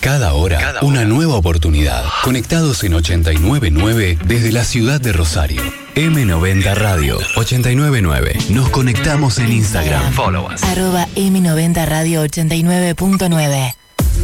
Cada hora, una nueva oportunidad. Conectados en 89.9 desde la ciudad de Rosario. M90 Radio 89.9. Nos conectamos en Instagram. Follow us. @M90 Radio 89.9.